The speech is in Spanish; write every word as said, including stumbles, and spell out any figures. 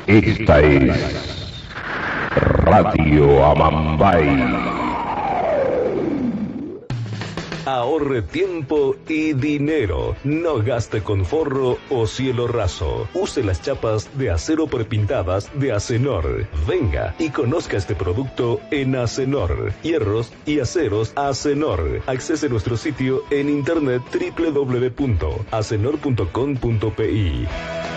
Esta es Radio Amambay. Ahorre tiempo y dinero. No gaste con forro o cielo raso. Use las chapas de acero prepintadas de Acenor. Venga y conozca este producto en Acenor. Hierros y aceros Acenor. Accese a nuestro sitio en internet doble u doble u doble u punto acenor punto com punto pe.